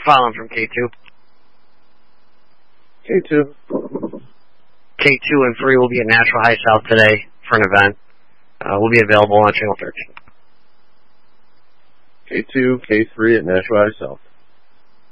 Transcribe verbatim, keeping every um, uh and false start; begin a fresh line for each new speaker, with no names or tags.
Following from K two.
K two.
K two and three will be at Nashua High South today for an event. Uh, will be available on Channel thirteen.
K two, K three at Nashua High South.